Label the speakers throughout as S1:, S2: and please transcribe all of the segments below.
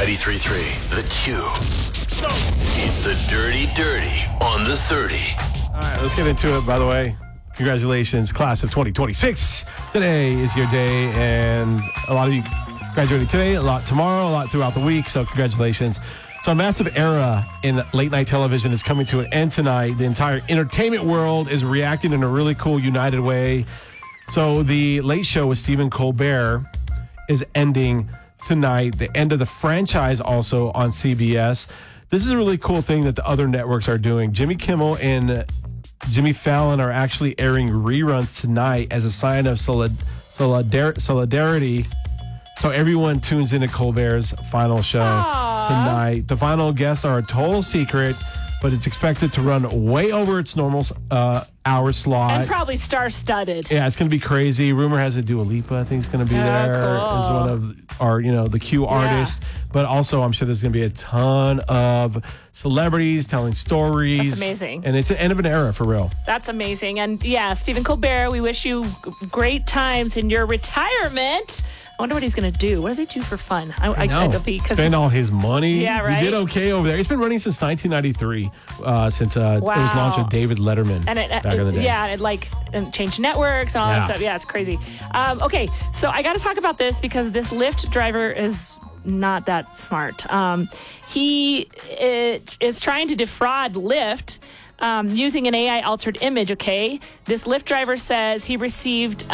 S1: 93.3 The Q. It's the Dirty on the 30.
S2: All right, let's get into it. By the way, congratulations, class of 2026. Today is your day, and a lot of you graduating today, a lot tomorrow, a lot throughout the week, so congratulations. So a massive era in late-night television is coming to an end tonight. The entire entertainment world is reacting in a really cool, united way. So the Late Show with Stephen Colbert is ending tonight. The end of the franchise also on CBS. This is a really cool thing that the other networks are doing. Jimmy Kimmel and Jimmy Fallon are actually airing reruns tonight as a sign of solidarity. So everyone tunes into Colbert's final show tonight. The final guests are a total secret, but it's expected to run way over its normal hour slot.
S3: And probably star-studded.
S2: Yeah, it's going to be crazy. Rumor has it Dua Lipa, I think, is going to be there as one of our, the Q artists. But also, I'm sure there's going to be a ton of celebrities telling stories.
S3: That's amazing.
S2: And it's the end of an era, for real.
S3: That's amazing. And yeah, Stephen Colbert, we wish you great times in your retirement. I wonder what he's going to do. What does he do for fun?
S2: I know. Spend all his money.
S3: Yeah, right?
S2: He did okay over there. He's been running since 1993, since it was launched with David Letterman back in the day.
S3: Yeah, and changed networks and all that stuff. Yeah, it's crazy. Okay, so I got to talk about this because this Lyft driver is not that smart. He is trying to defraud Lyft using an AI-altered image, okay? This Lyft driver says he received...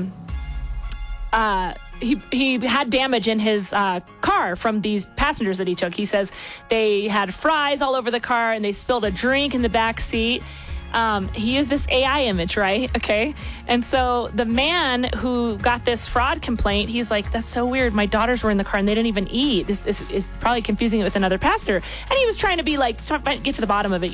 S3: He had damage in his car from these passengers that he took. He says they had fries all over the car and they spilled a drink in the back seat. He used this AI image, right? Okay. And so the man who got this fraud complaint, he's like, that's so weird. My daughters were in the car and they didn't even eat. This is probably confusing it with another passenger. And he was trying to be like, get to the bottom of it,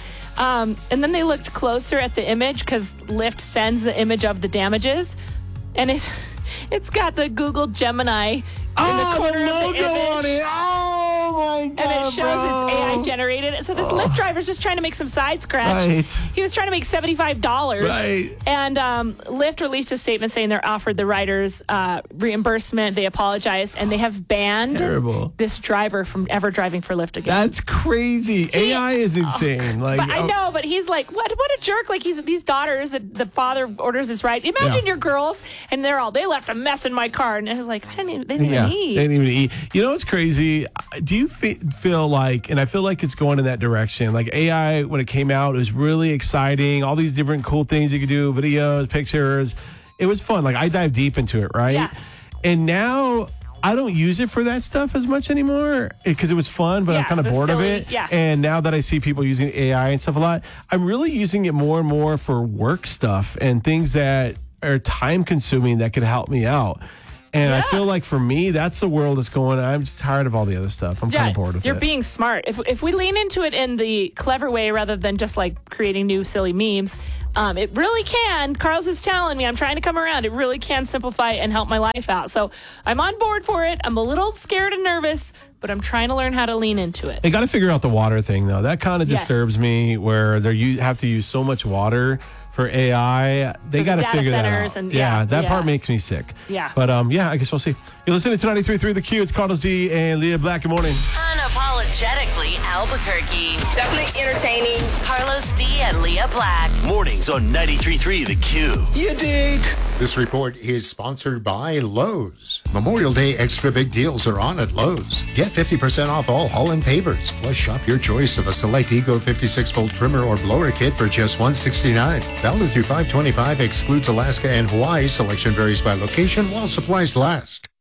S3: And then they looked closer at the image because Lyft sends the image of the damages. And it's got the Google Gemini in the corner of the image.
S2: On it. Oh, my God,
S3: and it shows it's AI generated. So this Lyft driver's just trying to make some side scratch.
S2: Right.
S3: He was trying to make $75.
S2: Right.
S3: And Lyft released a statement saying they're offered the riders reimbursement. They apologized, and they have banned this driver from ever driving for Lyft again.
S2: That's crazy. AI is insane.
S3: I know, but he's like, what a jerk. Like, these daughters, the father orders this ride. Imagine your girls, and they left a mess in my car. And it's like, they didn't even eat.
S2: They didn't even eat. You know what's crazy? Do you feel like, and I feel like it's going in that direction, like AI, when it came out, it was really exciting. All these different cool things you could do, videos, pictures. It was fun. Like, I dive deep into it, right?
S3: Yeah.
S2: And now I don't use it for that stuff as much anymore because it was fun, but I'm kind of bored of it.
S3: Yeah.
S2: And now that I see people using AI and stuff a lot, I'm really using it more and more for work stuff and things that are time consuming that could help me out. And I feel like for me, that's the world that's going. I'm just tired of all the other stuff. I'm kind of bored with it.
S3: You're being smart. If we lean into it in the clever way rather than just like creating new silly memes, it really can. Carlos is telling me, I'm trying to come around. It really can simplify and help my life out. So I'm on board for it. I'm a little scared and nervous, but I'm trying to learn how to lean into it.
S2: They got to figure out the water thing, though. That kind of disturbs me, where you have to use so much water for AI. They got to figure that out.
S3: And,
S2: that part makes me sick.
S3: Yeah.
S2: But I guess we'll see. You're listening to 93.3 The Q. It's Carlos D and Leah Black. Good morning.
S4: Unapologetically Albuquerque. Definitely entertaining. Carlos D and Leah Black.
S1: Mornings on 93.3 The Q.
S5: You dig? This report is sponsored by Lowe's. Memorial Day extra big deals are on at Lowe's. Get 50% off all Holland pavers. Plus, shop your choice of a select Ego 56-volt trimmer or blower kit for just $169. Valid through 5/25. Excludes Alaska and Hawaii. Selection varies by location while supplies last.